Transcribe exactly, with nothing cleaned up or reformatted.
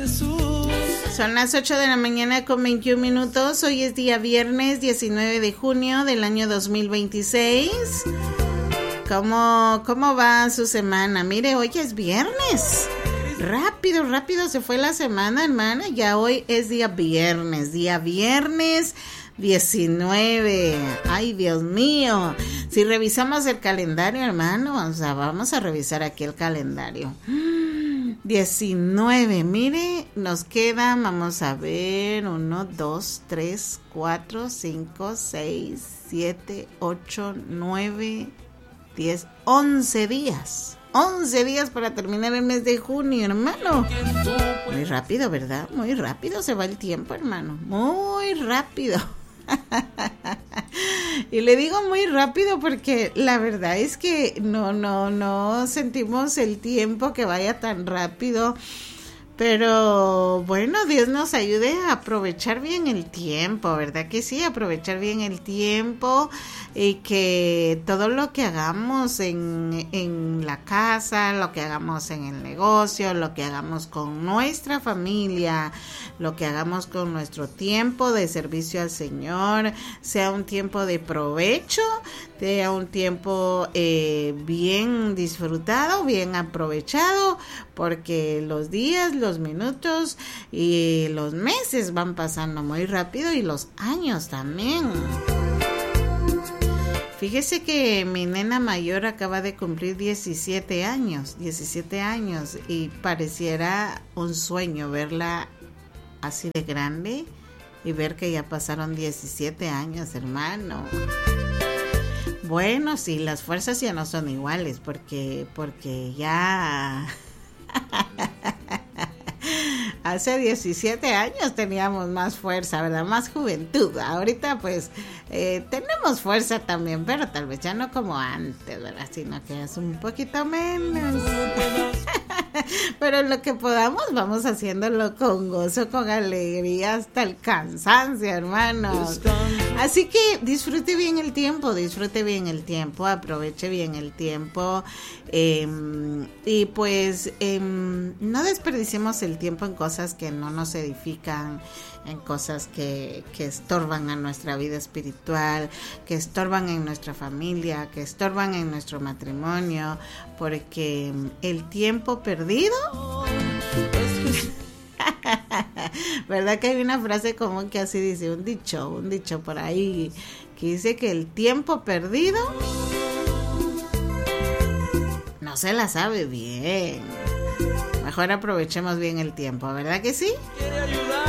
Son las ocho de la mañana con veintiún minutos. Hoy es día viernes diecinueve de junio del año dos mil veintiséis. ¿Cómo, cómo va su semana? Mire, hoy es viernes. Rápido, rápido se fue la semana, hermana. Ya hoy es día viernes, día viernes diecinueve. Ay, Dios mío. Si revisamos el calendario, hermano, o sea, vamos a revisar aquí el calendario. diecinueve, mire, nos quedan, vamos a ver, uno, dos, tres, cuatro, cinco, seis, siete, ocho, nueve, diez, once días. once días para terminar el mes de junio, hermano. Muy rápido, ¿verdad? Muy rápido se va el tiempo, hermano. Muy rápido. Y le digo muy rápido porque la verdad es que no, no, no sentimos el tiempo que vaya tan rápido. Pero bueno, Dios nos ayude a aprovechar bien el tiempo, ¿verdad que sí? Aprovechar bien el tiempo y que todo lo que hagamos en, en la casa, lo que hagamos en el negocio, lo que hagamos con nuestra familia, lo que hagamos con nuestro tiempo de servicio al Señor, sea un tiempo de provecho, sea un tiempo eh, bien disfrutado, bien aprovechado, porque los días, los minutos y los meses van pasando muy rápido y los años también. Fíjese que mi nena mayor acaba de cumplir diecisiete años, diecisiete años, y pareciera un sueño verla así de grande y ver que ya pasaron diecisiete años, hermano. Bueno, sí, las fuerzas ya no son iguales porque, porque ya hace diecisiete años teníamos más fuerza, ¿verdad? Más juventud. Ahorita pues eh, tenemos fuerza también, pero tal vez ya no como antes, ¿verdad? Sino que es un poquito menos. Pero lo que podamos vamos haciéndolo con gozo, con alegría, hasta el cansancio, hermanos. Así que disfrute bien el tiempo, disfrute bien el tiempo, aproveche bien el tiempo eh, y pues eh, no desperdiciemos el tiempo en cosas que no nos edifican, en cosas que, que estorban a nuestra vida espiritual, que estorban en nuestra familia, que estorban en nuestro matrimonio, porque el tiempo perdido... ¿Verdad que hay una frase común que así dice? Un dicho, un dicho por ahí, que dice que el tiempo perdido no se la sabe bien. Mejor aprovechemos bien el tiempo, ¿verdad que sí?